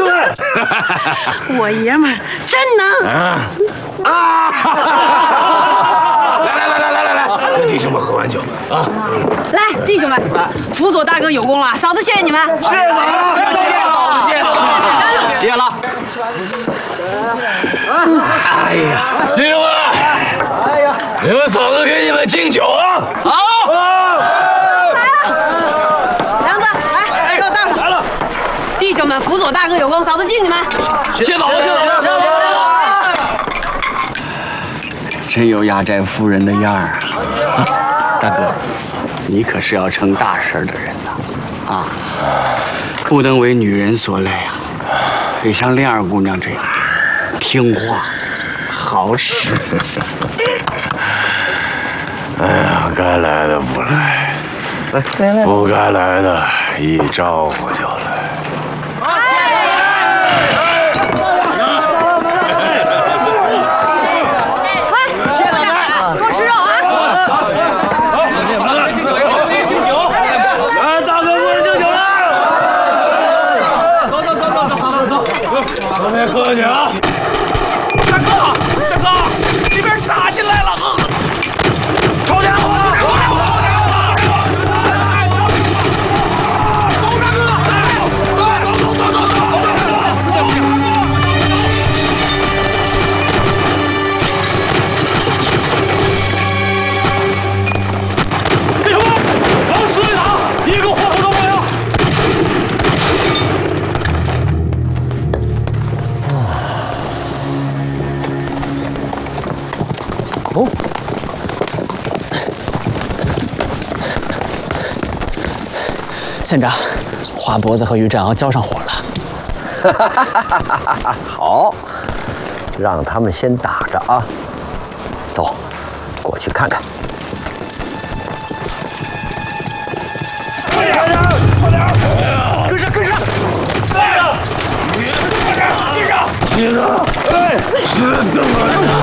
我爷们儿真能！ 来，跟弟兄们喝完酒啊！ 来，弟兄们，辅佐大哥有功了，嫂子谢谢你们。 谢谢嫂子，谢谢了。哎呀，弟兄们，你们嫂子给你们敬酒啊！好。 来了，梁子，来，给我倒上。来了，弟兄们，辅佐大哥有功，嫂子敬你们。 谢嫂子，谢嫂子。 真有压寨夫人的样儿啊！大哥，你可是要成大事的人呐！啊，不能为女人所累啊，得像莲儿姑娘这样听话、好使。 哎呀，该来的不来，不该来的一招呼就来。 多吃肉啊！ 来，大哥过来敬酒了！走，准备喝酒。大哥，这边打进来了！抄家伙！走，大哥！ 县长，花脖子和于占鳌交上火了。 好，让他们先打着啊。走，过去看看。 快点，跟上！跟上！哎，是的，